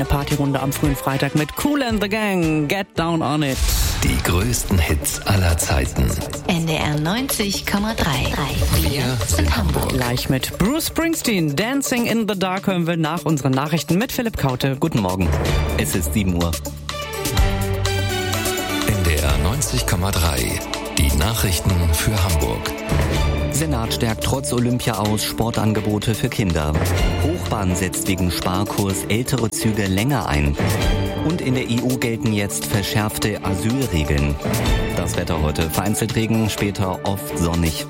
Eine Partyrunde am frühen Freitag mit Kool and the Gang, Get Down on It. Die größten Hits aller Zeiten. NDR 90,3. Wir sind Hamburg. Gleich mit Bruce Springsteen, Dancing in the Dark hören wir nach unseren Nachrichten mit Philipp Kaute. Guten Morgen, es ist 7 Uhr. NDR 90,3. Die Nachrichten für Hamburg. Senat stärkt trotz Olympia aus Sportangebote für Kinder. Hochbahn setzt wegen Sparkurs ältere Züge länger ein. Und in der EU gelten jetzt verschärfte Asylregeln. Das Wetter heute: vereinzelt Regen, später oft sonnig.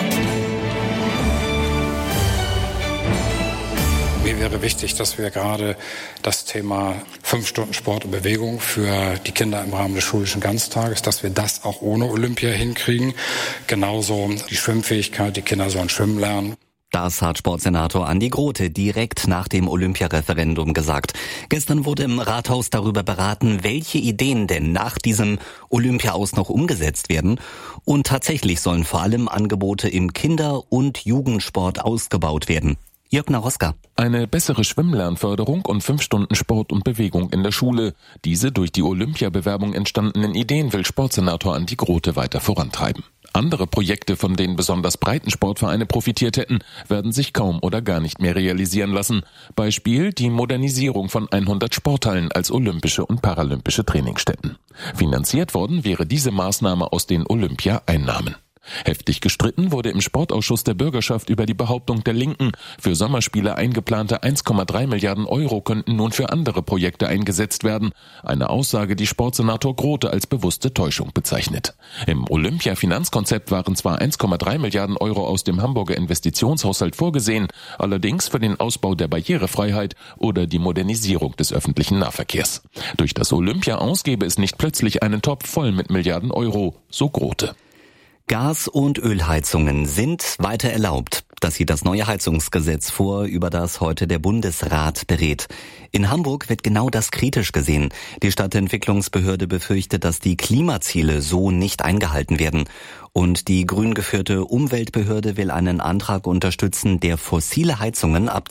Mir wäre wichtig, dass wir gerade das Thema 5 Stunden Sport und Bewegung für die Kinder im Rahmen des schulischen Ganztages, dass wir das auch ohne Olympia hinkriegen. Genauso die Schwimmfähigkeit, die Kinder sollen schwimmen lernen. Das hat Sportsenator Andi Grote direkt nach dem Olympiareferendum gesagt. Gestern wurde im Rathaus darüber beraten, welche Ideen denn nach diesem Olympia-Aus noch umgesetzt werden. Und tatsächlich sollen vor allem Angebote im Kinder- und Jugendsport ausgebaut werden. Jörg Naroska. Eine bessere Schwimmlernförderung und 5 Stunden Sport und Bewegung in der Schule. Diese durch die Olympiabewerbung entstandenen Ideen will Sportsenator Andi Grote weiter vorantreiben. Andere Projekte, von denen besonders Breitensportvereine profitiert hätten, werden sich kaum oder gar nicht mehr realisieren lassen. Beispiel die Modernisierung von 100 Sporthallen als olympische und paralympische Trainingsstätten. Finanziert worden wäre diese Maßnahme aus den Olympia-Einnahmen. Heftig gestritten wurde im Sportausschuss der Bürgerschaft über die Behauptung der Linken, für Sommerspiele eingeplante 1,3 Milliarden Euro könnten nun für andere Projekte eingesetzt werden. Eine Aussage, die Sportsenator Grote als bewusste Täuschung bezeichnet. Im Olympia-Finanzkonzept waren zwar 1,3 Milliarden Euro aus dem Hamburger Investitionshaushalt vorgesehen, allerdings für den Ausbau der Barrierefreiheit oder die Modernisierung des öffentlichen Nahverkehrs. Durch das Olympia-Aus gäbe es nicht plötzlich einen Topf voll mit Milliarden Euro, so Grote. Gas- und Ölheizungen sind weiter erlaubt. Das sieht das neue Heizungsgesetz vor, über das heute der Bundesrat berät. In Hamburg wird genau das kritisch gesehen. Die Stadtentwicklungsbehörde befürchtet, dass die Klimaziele so nicht eingehalten werden. Und die grün geführte Umweltbehörde will einen Antrag unterstützen, der fossile Heizungen ab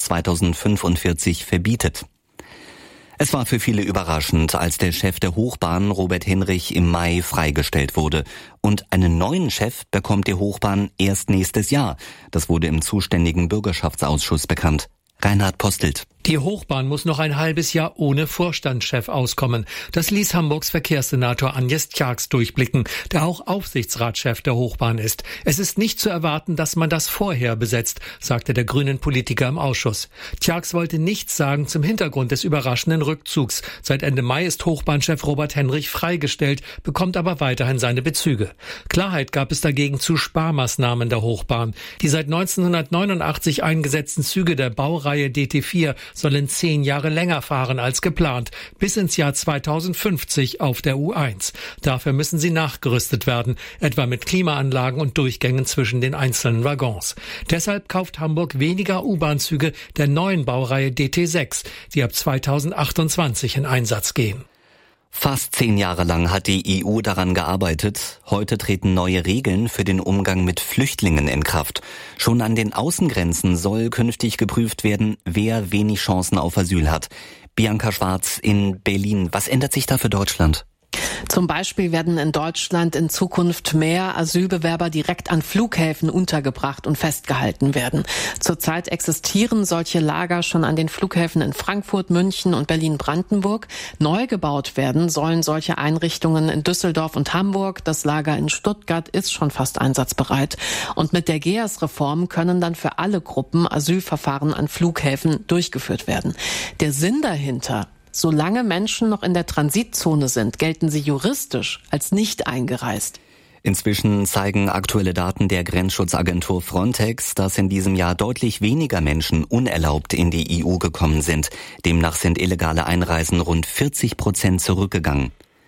2045 verbietet. Es war für viele überraschend, als der Chef der Hochbahn, Robert Henrich, im Mai freigestellt wurde. Und einen neuen Chef bekommt die Hochbahn erst nächstes Jahr. Das wurde im zuständigen Bürgerschaftsausschuss bekannt. Reinhard Postelt. Die Hochbahn muss noch ein halbes Jahr ohne Vorstandschef auskommen. Das ließ Hamburgs Verkehrssenator Agnes Tjax durchblicken, der auch Aufsichtsratschef der Hochbahn ist. Es ist nicht zu erwarten, dass man das vorher besetzt, sagte der grünen Politiker im Ausschuss. Tjax wollte nichts sagen zum Hintergrund des überraschenden Rückzugs. Seit Ende Mai ist Hochbahnchef Robert Henrich freigestellt, bekommt aber weiterhin seine Bezüge. Klarheit gab es dagegen zu Sparmaßnahmen der Hochbahn. Die seit 1989 eingesetzten Züge der Baureihe DT4 sollen 10 Jahre länger fahren als geplant, bis ins Jahr 2050 auf der U1. Dafür müssen sie nachgerüstet werden, etwa mit Klimaanlagen und Durchgängen zwischen den einzelnen Waggons. Deshalb kauft Hamburg weniger U-Bahn-Züge der neuen Baureihe DT6, die ab 2028 in Einsatz gehen. Fast 10 Jahre lang hat die EU daran gearbeitet. Heute treten neue Regeln für den Umgang mit Flüchtlingen in Kraft. Schon an den Außengrenzen soll künftig geprüft werden, wer wenig Chancen auf Asyl hat. Bianca Schwarz in Berlin. Was ändert sich da für Deutschland? Zum Beispiel werden in Deutschland in Zukunft mehr Asylbewerber direkt an Flughäfen untergebracht und festgehalten werden. Zurzeit existieren solche Lager schon an den Flughäfen in Frankfurt, München und Berlin-Brandenburg. Neu gebaut werden sollen solche Einrichtungen in Düsseldorf und Hamburg. Das Lager in Stuttgart ist schon fast einsatzbereit. Und mit der GEAS-Reform können dann für alle Gruppen Asylverfahren an Flughäfen durchgeführt werden. Der Sinn dahinter: solange Menschen noch in der Transitzone sind, gelten sie juristisch als nicht eingereist. Inzwischen zeigen aktuelle Daten der Grenzschutzagentur Frontex, dass in diesem Jahr deutlich weniger Menschen unerlaubt in die EU gekommen sind. Demnach sind illegale Einreisen rund 40% zurückgegangen.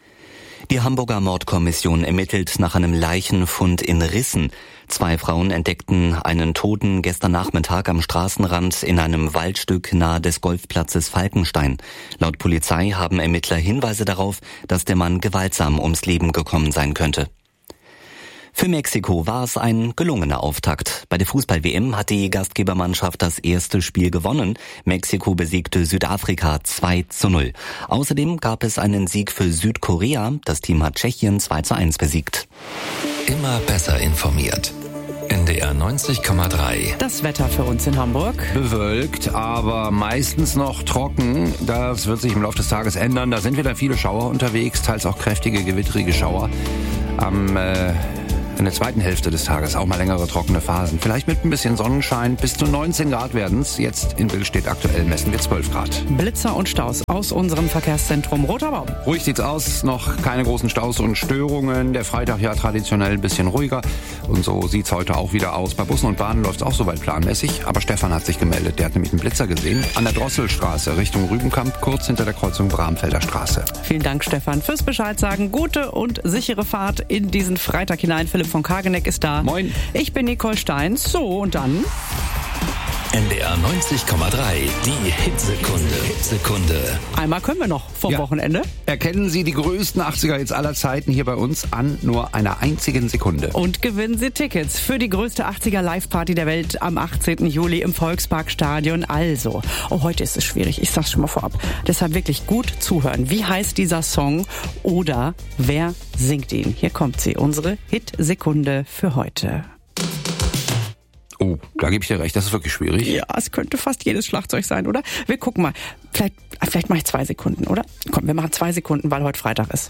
Die Hamburger Mordkommission ermittelt nach einem Leichenfund in Rissen. 2 Frauen entdeckten einen Toten gestern Nachmittag am Straßenrand in einem Waldstück nahe des Golfplatzes Falkenstein. Laut Polizei haben Ermittler Hinweise darauf, dass der Mann gewaltsam ums Leben gekommen sein könnte. Für Mexiko war es ein gelungener Auftakt. Bei der Fußball-WM hat die Gastgebermannschaft das erste Spiel gewonnen. Mexiko besiegte Südafrika 2:0. Außerdem gab es einen Sieg für Südkorea. Das Team hat Tschechien 2:1 besiegt. Immer besser informiert. NDR 90,3. Das Wetter für uns in Hamburg. Bewölkt, aber meistens noch trocken. Das wird sich im Laufe des Tages ändern. Da sind wieder viele Schauer unterwegs, teils auch kräftige, gewittrige Schauer. In der zweiten Hälfte des Tages auch mal längere trockene Phasen. Vielleicht mit ein bisschen Sonnenschein. Bis zu 19 Grad werden's. Jetzt in Billstedt aktuell messen wir 12 Grad. Blitzer und Staus aus unserem Verkehrszentrum Roter Baum. Ruhig sieht's aus. Noch keine großen Staus und Störungen. Der Freitag ja traditionell ein bisschen ruhiger. Und so sieht's heute auch wieder aus. Bei Bussen und Bahnen läuft's auch soweit planmäßig. Aber Stefan hat sich gemeldet. Der hat nämlich einen Blitzer gesehen. An der Drosselstraße Richtung Rübenkamp, kurz hinter der Kreuzung Bramfelder Straße. Vielen Dank, Stefan, fürs Bescheid sagen. Gute und sichere Fahrt in diesen Freitag hinein. Philipp von Kageneck ist da. Moin. Ich bin Nicole Stein. So, und dann? NDR 90,3. Die Hitsekunde. Einmal können wir noch vom Wochenende. Erkennen Sie die größten 80er-Hits aller Zeiten hier bei uns an nur einer einzigen Sekunde. Und gewinnen Sie Tickets für die größte 80er-Live-Party der Welt am 18. Juli im Volksparkstadion. Also, heute ist es schwierig, ich sag's schon mal vorab. Deshalb wirklich gut zuhören. Wie heißt dieser Song oder wer singt ihn? Hier kommt sie, unsere Hitsekunde für heute. Oh, da gebe ich dir recht, das ist wirklich schwierig. Ja, es könnte fast jedes Schlagzeug sein, oder? Wir gucken mal. Vielleicht mache ich 2 Sekunden, oder? Komm, wir machen 2 Sekunden, weil heute Freitag ist.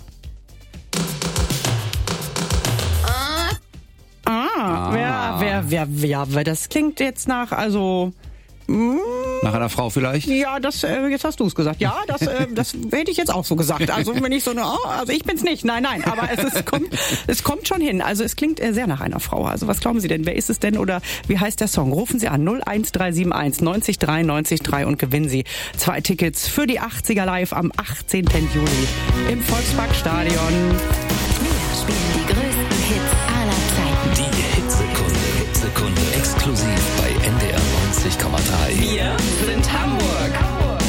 Wer, das klingt jetzt nach, also... Nach einer Frau vielleicht? Ja, jetzt hast du es gesagt. Ja, das hätte ich jetzt auch so gesagt. Also wenn ich so also ich bin's nicht. Nein, aber es kommt schon hin. Also es klingt sehr nach einer Frau. Also was glauben Sie denn? Wer ist es denn oder wie heißt der Song? Rufen Sie an 01371 90 3 90 3 und gewinnen Sie 2 Tickets für die 80er Live am 18. Juli im Volksparkstadion. Wir spielen die größten Hits aller Zeiten. Die Hitsekunde. Exklusiv bei NDR 90,3. Wir sind Hamburg.